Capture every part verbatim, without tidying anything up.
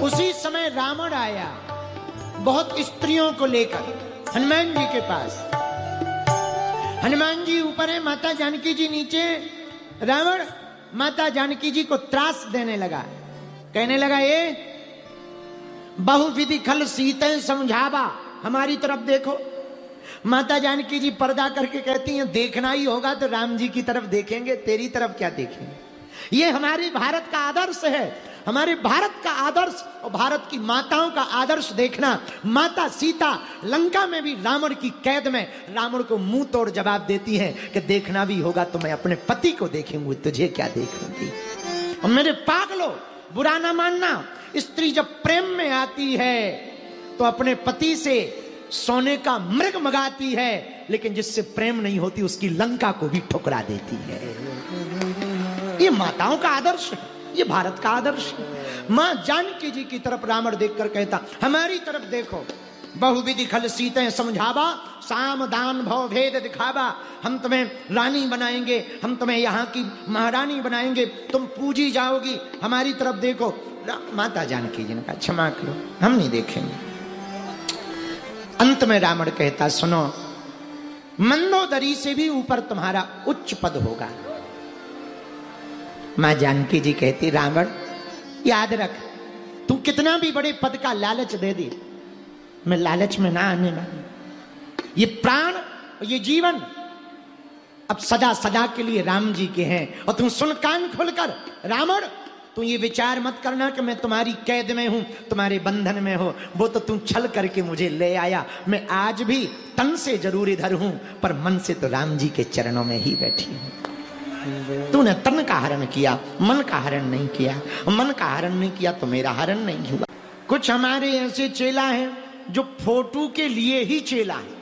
उसी समय रावण आया बहुत स्त्रियों को लेकर हनुमान जी के पास। हनुमान जी ऊपर है, माता जानकी जी नीचे। रावण माता जानकी जी को त्रास देने लगा, कहने लगा ये बहुविधि खल सीते समझावा, हमारी तरफ देखो। माता जानकी जी पर्दा करके कहती हैं देखना ही होगा तो राम जी की तरफ देखेंगे, तेरी तरफ क्या देखेंगे। ये हमारे भारत का आदर्श है, हमारे भारत का आदर्श और भारत की माताओं का आदर्श देखना। माता सीता लंका में भी रावण की कैद में रावण को मुंह तोड़ जवाब देती हैं कि देखना भी होगा तो मैं अपने पति को देखूंगी, तुझे क्या देखूंगी। और मेरे पागलों, बुरा ना मानना, स्त्री जब प्रेम में आती है तो अपने पति से सोने का मृग मंगाती है, लेकिन जिससे प्रेम नहीं होती उसकी लंका को भी ठुकरा देती है। ये माताओं का आदर्श है, ये भारत का आदर्श है। मां जानकी जी की तरफ रावण देखकर कहता हमारी तरफ देखो, बहुविधि खल सीते समझावा, साम दान भव भेद दिखावा। हम तुम्हें रानी बनाएंगे, हम तुम्हें यहाँ की महारानी बनाएंगे, तुम पूजी जाओगी, हमारी तरफ देखो। माता जानकी जी ने कहा क्षमा करो, हम नहीं देखेंगे। अंत में रावण कहता सुनो, मंदोदरी से भी ऊपर तुम्हारा उच्च पद होगा। मां जानकी जी कहती रावण याद रख, तू कितना भी बड़े पद का लालच दे दे, मैं लालच में ना आने वाली। ये प्राण, ये जीवन अब सदा सदा के लिए राम जी के हैं। और तुम सुन कान खोलकर रावण, तू ये विचार मत करना कि मैं तुम्हारी कैद में हूं, तुम्हारे बंधन में हो, वो तो तुम छल करके मुझे ले आया। मैं आज भी तन से जरूर इधर हूं, पर मन से तो राम जी के चरणों में ही बैठी हूं। तूने तन का हरण किया, मन का हरण नहीं किया। मन का हरण नहीं किया तो मेरा हरण नहीं हुआ। कुछ हमारे ऐसे चेला हैं जो फोटो के लिए ही चेला है।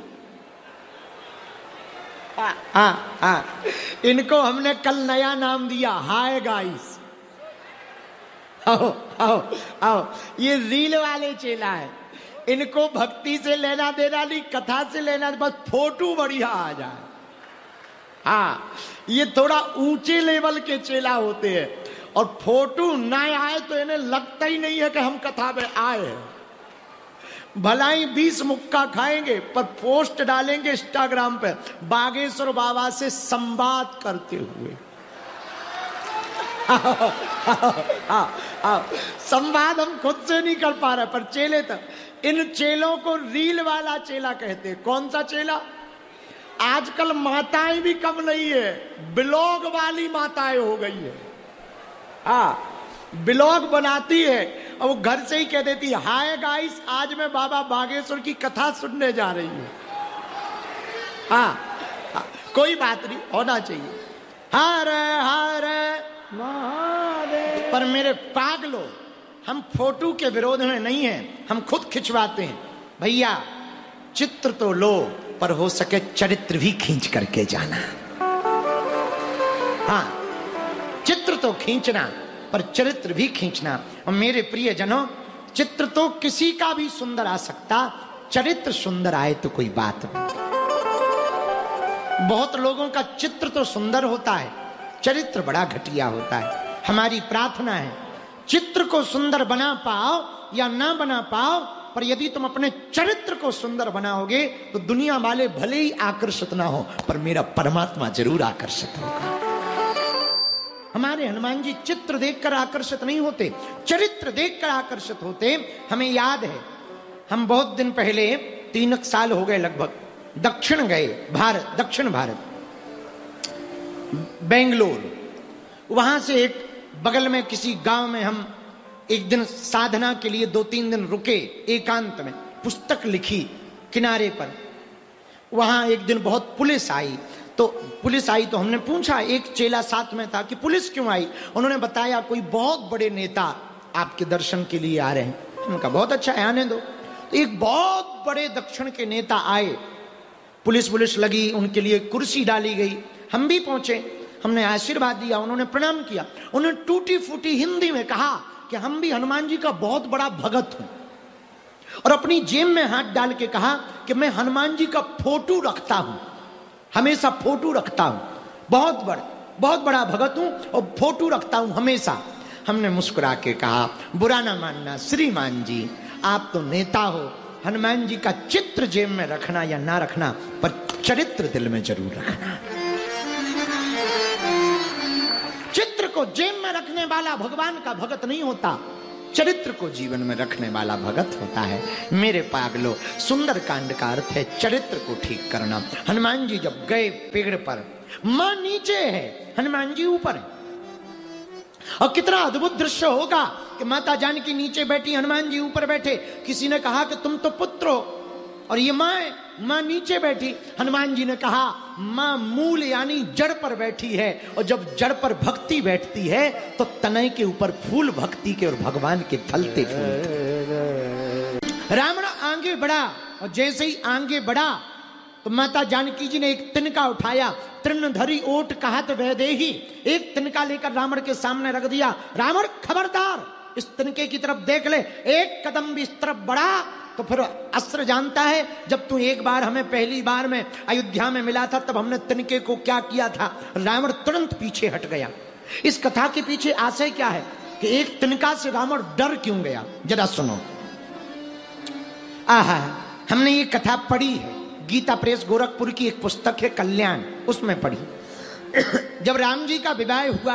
आ, आ, आ, इनको हमने कल नया नाम दिया, हाय गाइस। आओ आओ आओ, ये रील वाले चेला है, इनको भक्ति से लेना देना नहीं, कथा से लेना, बस फोटो बढ़िया आ जाए। हाँ, ये थोड़ा ऊंचे लेवल के चेला होते हैं, और फोटो ना आए तो इन्हें लगता ही नहीं है कि हम कथा में आए हैं। भलाई बीस मुक्का खाएंगे पर पोस्ट डालेंगे इंस्टाग्राम पे, बागेश्वर बाबा से संवाद करते हुए। आओ, आओ, आओ, आओ। संवाद हम खुद से नहीं कर पा रहे, पर चेले तक। इन चेलों को रील वाला चेला कहते हैं। कौन सा चेला? आजकल माताएं भी कम नहीं है, ब्लॉग वाली माताएं हो गई है। हाँ, ब्लॉग बनाती है और वो घर से ही कह देती है हाय गाइस, आज मैं बाबा बागेश्वर की कथा सुनने जा रही हूँ। हाँ, हाँ, कोई बात नहीं, होना चाहिए। हरे हरे महादेव। पर मेरे पागलों, हम फोटो के विरोध में नहीं हैं, हम खुद खिंचवाते हैं। भैया चित्र तो लो, पर हो सके चरित्र भी खींच करके जाना। हाँ, चित्र तो खींचना, पर चरित्र भी खींचना। और मेरे प्रिय जनों, चित्र तो किसी का भी सुंदर आ सकता, चरित्र सुंदर आए तो कोई बात नहीं। बहुत लोगों का चित्र तो सुंदर होता है, चरित्र बड़ा घटिया होता है। हमारी प्रार्थना है चित्र को सुंदर बना पाओ या ना बना पाओ, पर यदि तुम अपने चरित्र को सुंदर बनाओगे तो दुनिया वाले भले ही आकर्षित ना हो, पर मेरा परमात्मा जरूर आकर्षित होगा। हमारे हनुमान जी चित्र देखकर आकर्षित नहीं होते, चरित्र देखकर आकर्षित होते। हमें याद है, हम बहुत दिन पहले, तीन साल हो गए लगभग, दक्षिण गए, भारत, दक्षिण भारत, बेंगलोर। वहां से एक बगल में किसी गांव में हम एक दिन साधना के लिए दो तीन दिन रुके, एकांत में, पुस्तक लिखी किनारे पर। वहां एक दिन बहुत पुलिस आई, तो पुलिस आई तो हमने पूछा, एक चेला साथ में था, कि पुलिस क्यों आई? उन्होंने बताया कोई बहुत बड़े नेता आपके दर्शन के लिए आ रहे हैं। उनका बहुत अच्छा है, आने दो। तो एक बहुत बड़े दक्षिण के नेता आए, पुलिस पुलिस लगी, उनके लिए कुर्सी डाली गई। हम भी पहुंचे, हमने आशीर्वाद दिया, उन्होंने प्रणाम किया। उन्होंने टूटी फूटी हिंदी में कहा कि हम भी हनुमान जी का बहुत बड़ा भगत हूं, और अपनी जेब में हाथ डाल के कहा कि मैं हनुमान जी का फोटो रखता हूं, हमेशा फोटो रखता हूं, बहुत बड़ा बहुत बड़ा भगत हूं और फोटो रखता हूं हमेशा। हमने मुस्कुरा के कहा, बुरा ना मानना श्रीमान जी, आप तो नेता हो, हनुमान जी का चित्र जेब में रखना या ना रखना, पर चरित्र दिल में जरूर रखना। चित्र को जेब में रखने वाला भगवान का भगत नहीं होता, चरित्र को जीवन में रखने वाला भगत होता है। मेरे पागलो, सुंदर कांड का अर्थ है चरित्र को ठीक करना। हनुमान जी जब गए पेड़ पर, मां नीचे है, हनुमान जी ऊपर है, और कितना अद्भुत दृश्य होगा कि माता जानकी नीचे बैठी, हनुमान जी ऊपर बैठे। किसी ने कहा कि तुम तो पुत्र हो और ये मां है, मां नीचे बैठी। हनुमान जी ने कहा मां मूल यानी जड़ पर बैठी है, और जब जड़ पर भक्ति बैठती है तो तनय के ऊपर फूल भक्ति के और भगवान के फलते फूलते। रावण आगे बढ़ा, और जैसे ही आगे बढ़ा तो माता जानकी जी ने एक तिनका उठाया, तृण धरी ओट कहा तो वैदेही, एक तिनका लेकर रावण के सामने रख दिया। रावण खबरदार, इस तिनके की तरफ देख ले, एक कदम भी इस तरफ बढ़ा तो फिर अस्त्र जानता है। जब तू एक बार हमें पहली बार में अयोध्या में मिला था तब हमने तिनके को क्या किया था। रावण तुरंत पीछे हट गया। इस कथा के पीछे आशय क्या है कि एक तिनका से रावण डर क्यों गया, जरा सुनो। आहा, हमने ये कथा पढ़ी है, गीता प्रेस गोरखपुर की एक पुस्तक है कल्याण, उसमें पढ़ी। जब राम जी का विवाह हुआ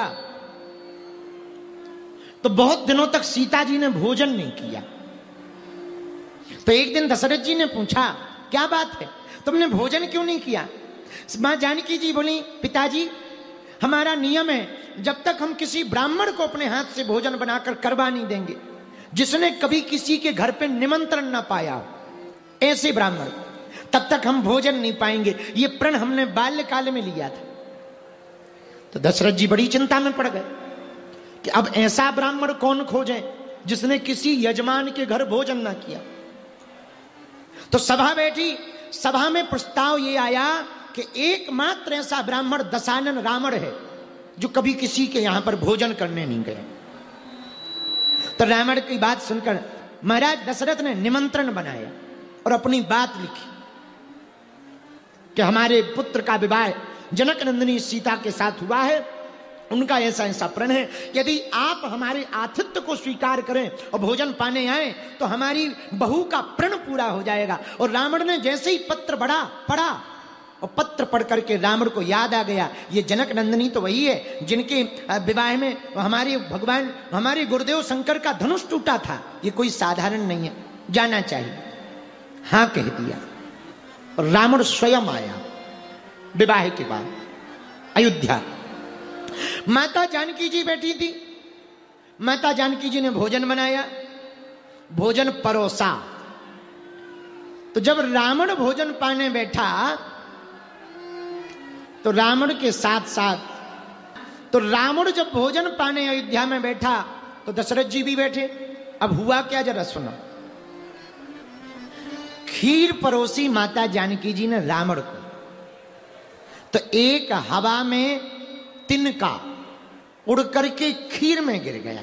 तो बहुत दिनों तक सीता जी ने भोजन नहीं किया। तो एक दिन दशरथ जी ने पूछा, क्या बात है, तुमने भोजन क्यों नहीं किया? मां जानकी जी बोली, पिताजी हमारा नियम है, जब तक हम किसी ब्राह्मण को अपने हाथ से भोजन बनाकर करवा नहीं देंगे, जिसने कभी किसी के घर पे निमंत्रण ना पाया, ऐसे ब्राह्मण, तब तक हम भोजन नहीं पाएंगे। ये प्रण हमने बाल्यकाल में लिया था। तो दशरथ जी बड़ी चिंता में पड़ गए कि अब ऐसा ब्राह्मण कौन खोजे जिसने किसी यजमान के घर भोजन ना किया। तो सभा बैठी, सभा में प्रस्ताव ये आया कि एकमात्र ऐसा ब्राह्मण दशानन रावण है जो कभी किसी के यहां पर भोजन करने नहीं गया। तो रावण की बात सुनकर महाराज दशरथ ने निमंत्रण बनाया और अपनी बात लिखी कि हमारे पुत्र का विवाह जनक नंदिनी सीता के साथ हुआ है, उनका ऐसा ऐसा प्रण है, यदि आप हमारे आतिथ्य को स्वीकार करें और भोजन पाने आए तो हमारी बहू का प्रण पूरा हो जाएगा। और रावण ने जैसे ही पत्र बढ़ा पढ़ा, और पत्र पढ़ करके रावण को याद आ गया, ये जनक नंदिनी तो वही है जिनके विवाह में हमारे भगवान हमारे गुरुदेव शंकर का धनुष टूटा था, ये कोई साधारण नहीं है, जाना चाहिए। हाँ कह दिया। रावण स्वयं आया विवाह के बाद अयोध्या। माता जानकी जी बैठी थी, माता जानकी जी ने भोजन बनाया, भोजन परोसा। तो जब रावण भोजन पाने बैठा तो रावण के साथ साथ तो रावण जब भोजन पाने अयोध्या में बैठा तो दशरथ जी भी बैठे। अब हुआ क्या, जरा सुनो। खीर परोसी माता जानकी जी ने रावण को, तो एक हवा में तिनका उड़ करके खीर में गिर गया।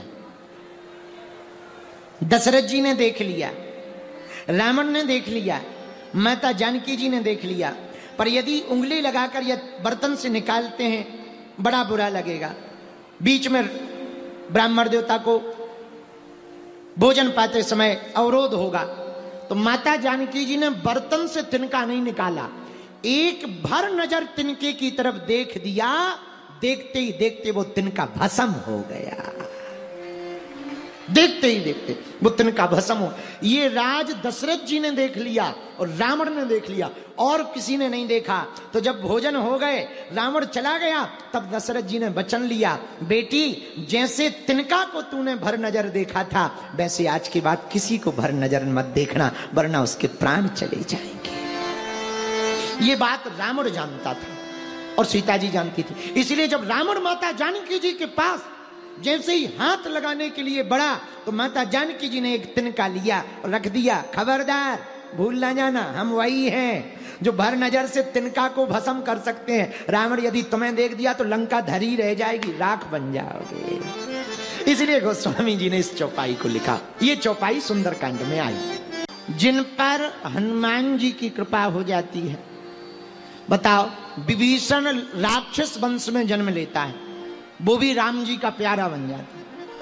दशरथ जी ने देख लिया, रावण ने देख लिया, माता जानकी जी ने देख लिया, पर यदि उंगली लगाकर या बर्तन से निकालते हैं बड़ा बुरा लगेगा, बीच में ब्राह्मण देवता को भोजन पाते समय अवरोध होगा। तो माता जानकी जी ने बर्तन से तिनका नहीं निकाला, एक भर नजर तिनके की तरफ देख दिया, देखते ही देखते वो तिनका भस्म हो गया। देखते ही देखते वो तिनका भस्म हो। ये राज दशरथ जी ने देख लिया और रावण ने देख लिया, और किसी ने नहीं देखा। तो जब भोजन हो गए, रावण चला गया, तब दशरथ जी ने वचन लिया, बेटी जैसे तिनका को तूने भर नजर देखा था, वैसे आज के बाद किसी को भर नजर मत देखना, वरना उसके प्राण चले जाएंगे। ये बात रावण जानता था और सीता जी जानती थी। इसलिए जब रावण माता जानकी जी के पास जैसे ही हाथ लगाने के लिए बढ़ा तो माता जानकी जी ने एक तिनका लिया और रख दिया। खबरदार, भूल ना जाना, हम वही हैं जो भर नजर से तिनका को भस्म कर सकते हैं। रावण यदि तुम्हें देख दिया तो लंका धरी रह जाएगी, राख बन जाओगे। इसलिए गोस्वामी जी ने इस चौपाई को लिखा। ये चौपाई सुंदरकांड में आई। जिन पर हनुमान जी की कृपा हो जाती है, बताओ, विभीषण राक्षस वंश में जन्म लेता है, वो भी राम जी का प्यारा बन जाता है।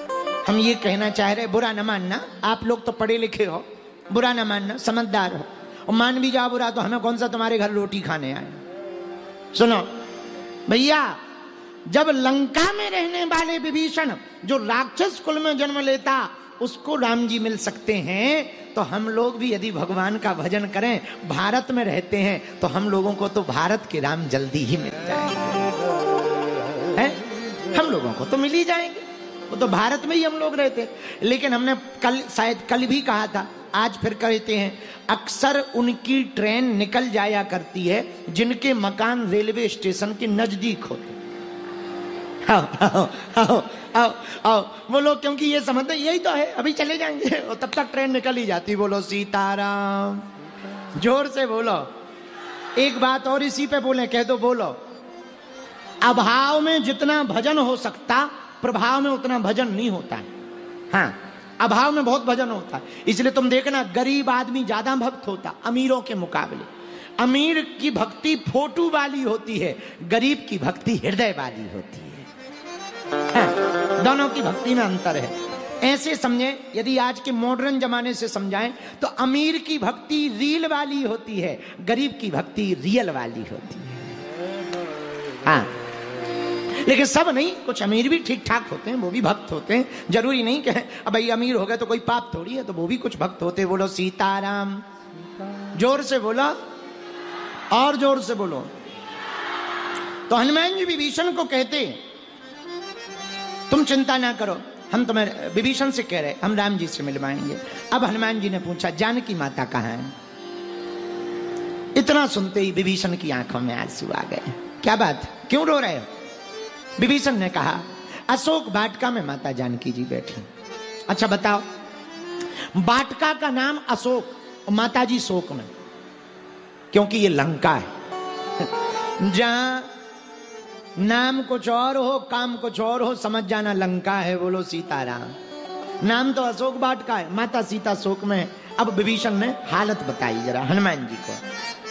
हम ये कहना चाह रहे, बुरा न मानना, आप लोग तो पढ़े लिखे हो, बुरा न मानना, समझदार हो, और मान भी जाओ बुरा तो हमें कौन सा तुम्हारे घर रोटी खाने आए। सुनो भैया, जब लंका में रहने वाले विभीषण जो राक्षस कुल में जन्म लेता उसको राम जी मिल सकते हैं, तो हम लोग भी यदि भगवान का भजन करें, भारत में रहते हैं, तो हम लोगों को तो भारत के राम जल्दी ही मिल जाएंगे। हैं? हम लोगों को तो मिल ही जाएंगे, वो तो भारत में ही हम लोग रहते। लेकिन हमने कल, शायद कल भी कहा था, आज फिर कहते हैं, अक्सर उनकी ट्रेन निकल जाया करती है जिनके मकान रेलवे स्टेशन के नजदीक होते। आओ आओ आओ आओ आओ बोलो, क्योंकि ये समझते यही तो है, अभी चले जाएंगे और तब तक ट्रेन निकल ही जाती। बोलो सीताराम, जोर से बोलो। एक बात और इसी पे बोले, कह दो, बोलो। अभाव में जितना भजन हो सकता, प्रभाव में उतना भजन नहीं होता है। हाँ, अभाव में बहुत भजन होता है, इसलिए तुम देखना गरीब आदमी ज्यादा भक्त होता अमीरों के मुकाबले। अमीर की भक्ति फोटो वाली होती है, गरीब की भक्ति हृदय वाली होती है। हाँ, दोनों की भक्ति में अंतर है। ऐसे समझे, यदि आज के मॉडर्न जमाने से समझाएं तो अमीर की भक्ति रील वाली होती है, गरीब की भक्ति रियल वाली होती है। हाँ, लेकिन सब नहीं, कुछ अमीर भी ठीक ठाक होते हैं, वो भी भक्त होते हैं। जरूरी नहीं कि अब भाई अमीर हो गए तो कोई पाप थोड़ी है, तो वो भी कुछ भक्त होते हैं। बोलो सीताराम, जोर से बोलो, और जोर से बोलो। तो हनुमान जी विभीषण को कहते, तुम चिंता ना करो, हम तुम्हें, विभीषण से कह रहे, हम राम जी से मिलवाएंगे। अब हनुमान जी ने पूछा, जानकी माता कहाँ है? इतना सुनते ही विभीषण की आंखों में आंसू आ गए। क्या बात, क्यों रो रहे हो? विभीषण ने कहा, अशोक वाटिका में माता जानकी जी बैठी। अच्छा बताओ, वाटिका का नाम अशोक और माता जी शोक में, क्योंकि ये लंका है। जहां नाम कुछ और हो, काम कुछ और हो, समझ जाना लंका है। बोलो सीताराम। नाम तो अशोक वाटिका है, माता सीता शोक में है। अब विभीषण ने हालत बताई जरा हनुमान जी को।